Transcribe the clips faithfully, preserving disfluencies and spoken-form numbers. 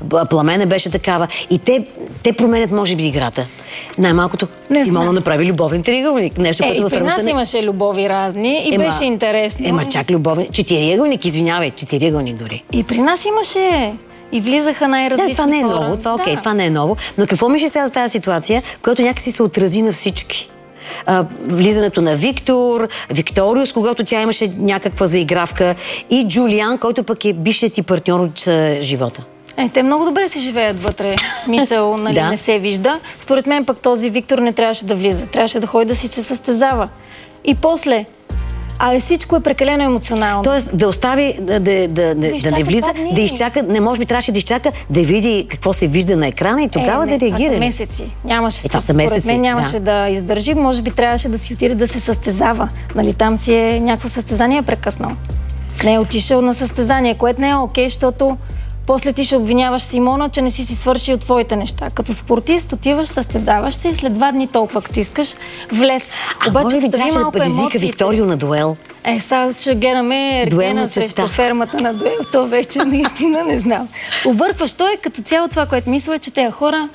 Пламена беше такава. И те, те променят, може би, играта. Най-малкото Симона направи любовен триъгълник. Нещо, е, което и във при фермата нас не... имаше любови разни и ема, беше интересно. Ема чак любовен... Четириъгълник, извинявай, четириъгълник дори. И при нас имаше... И влизаха най-различни да, това не е хора. ново, това, да. окей, това не е ново. Но какво мислиш сега за тази ситуация, която някакси се отрази на всички? А, влизането на Виктор, Викториус, когато тя имаше някаква заигравка, и Джулиан, който пък е бившият ти партньор от а, живота. Е, те много добре си живеят вътре. В смисъл, нали, да. не се вижда. Според мен пък този Виктор не трябваше да влиза. Трябваше да ходи да си се състезава. И после... А всичко е прекалено емоционално. Тоест да остави, да, да, да, да, да не влиза, да изчака, не може би трябваше да изчака да види какво се вижда на екрана и тогава е, не, да реагира. Това са месеци. Нямаше, е, това са според месеци, мен нямаше да. да издържи. Може би трябваше да си отиде да се състезава. Нали, там си е някакво състезание прекъснал. Не е отишъл на състезание, което не е окей, защото после ти ще обвиняваш Симона, че не си си свършил твоите неща. Като спортист отиваш, състезаваш се и след два дни толкова, като искаш, влез. А обаче може ли встави да малко предизвика емоциите. Викторио на дуел? Е, сега ще гледаме Ергена срещу фермата на дуел. То вече наистина не знам. Объркваш. То е като цяло това, което мисля, че тези хора,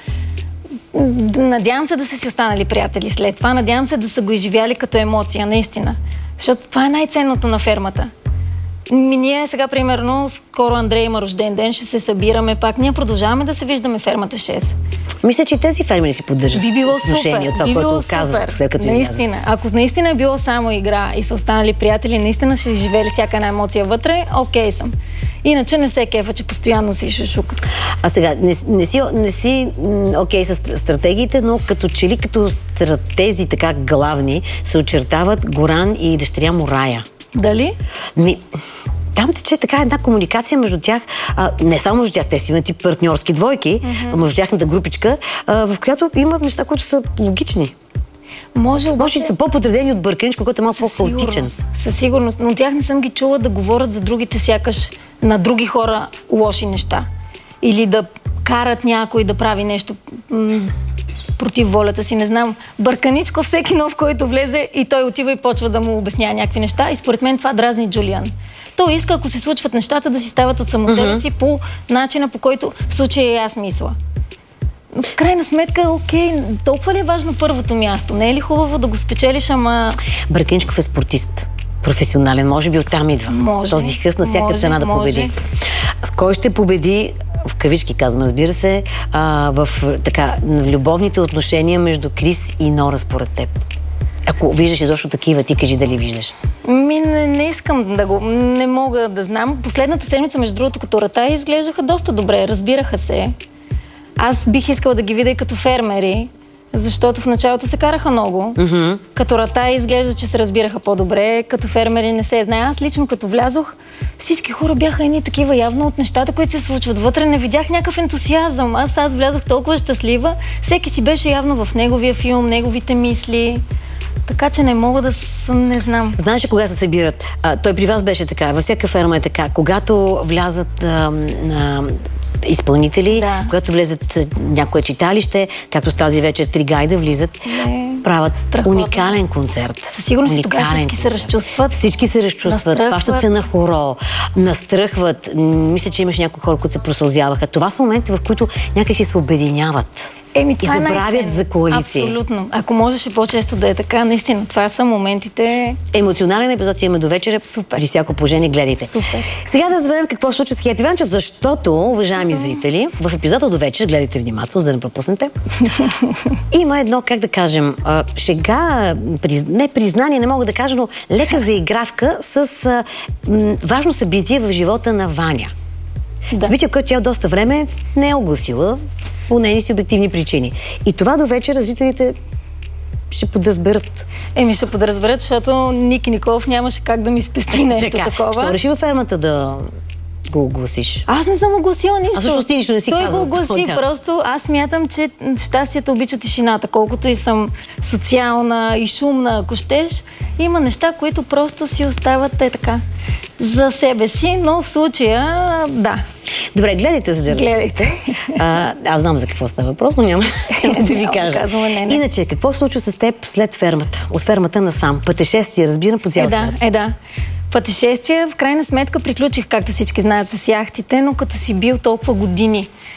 надявам се да са си останали приятели след това, надявам се да са го изживяли като емоция, наистина. Защото това е най-ценното на фермата. Ми, ние сега, примерно, скоро Андрей има рожден ден, ще се събираме пак. Ние продължаваме да се виждаме в фермата шест. Мисля, че тези фермери си поддържат би било отношения, супер, това, би което било казват, супер. след като наистина. излязат. Ако наистина е било само игра и са останали приятели, наистина ще живели всяка една емоция вътре, окей съм. Иначе не се кефа, че постоянно си шушукат. А сега, не, не си, не си окей с стратегиите, но като че ли като стратези така главни се очертават Горан и дъщеря му Рая. Дали? Ми, там тече така една комуникация между тях, а, не само между тях, те си имат и партньорски двойки, mm-hmm. между тяхната групичка, а, в която има неща, които са логични. Може, обаче... Може и са по-подредени от Бърканичко, който е малко по-хаотичен. Със сигурност, но от тях не съм ги чула да говорят за другите, сякаш на други хора лоши неща. Или да карат някой да прави нещо м- против волята си, не знам. Бърканичко всеки нов, който влезе и той отива и почва да му обяснява някакви неща. И според мен това дразни Джулиан. Той иска, ако се случват нещата, да си стават от само себе uh-huh. си по начина, по който в случая и аз мисля. В крайна сметка, окей, толкова ли е важно първото място? Не е ли хубаво да го спечелиш, ама... Бърканичков е спортист. Професионален. Може би оттам идва. Може. Този хъс на всяка може, цена да може. победи. С кой ще победи, в кавички казвам, разбира се, а, в така, любовните отношения между Крис и Нора според теб? Ако виждаш изобщо такива, ти кажи дали виждаш. Ми, не, не искам да го... Не мога да знам. Последната седмица, между другото, като Ратая, изглеждаха доста добре. Разбираха се. Аз бих искала да ги видя и като фермери, защото в началото се караха много. Mm-hmm. Като Ратая изглежда, че се разбираха по-добре. Като фермери не се знае. Аз лично като влязох, всички хора бяха едни такива явно от нещата, които се случват вътре. Не видях някакъв ентусиазъм. Аз аз влязох толкова щастлива. Всеки си беше явно в неговия филм, неговите мисли. Така че не мога да съм, не знам. Знаеш ли кога се събират? А, той при вас беше така, във всяка ферма е така. Когато влязат а, а, изпълнители, да. Когато влезат някое читалище, както с тази вечер три гайда влизат, не, правят страхотно. Уникален концерт. Със сигурност и тогава всички концерт. се разчувстват. Всички се разчувстват, фащат се на хоро, настръхват. Мисля, че имаше някои хора, които се просълзяваха. Това са моменти, в които някакси се обединяват. Еми, и забравят за коалиции. Абсолютно. Ако можеше по-често да е така, наистина, това са моментите... Емоционален епизод има до вечера. Супер. При всяко положение гледайте. Супер. Сега да разберем какво се случва с Хепи Ванча, защото, уважаеми mm-hmm. зрители, в епизода до вечер, гледайте внимателно, за да не пропуснете. Има едно, как да кажем, шега, приз... не признание, не мога да кажа, но лека заигравка с а, м, важно събитие в живота на Ваня. Да. Събитие, което тя доста време не е огласила по нейни си обективни причини. И това до вечера зрителите ще подразберат. Еми ще подразберат, защото Ники Николов нямаше как да ми спести нещо така, такова. Що реши във фермата да го огласиш? Аз не съм огласила нищо. А всъщност ти нищо не си Той казал. го огласи, да. Просто аз смятам, че щастието обича тишината. Колкото и съм социална и шумна, ако щеш, има неща, които просто си остават те така за себе си, но в случая, да. Добре, гледайте се. Гледайте. А, аз знам за какво става въпрос, но няма, няма да ви кажа. Не, не. Иначе, какво случва с теб след фермата? От фермата насам? Пътешествие, разбирам, по цял е, свят. Да, е, да. Пътешествия, в крайна сметка приключих, както всички знаят, с яхтите, но като си бил толкова години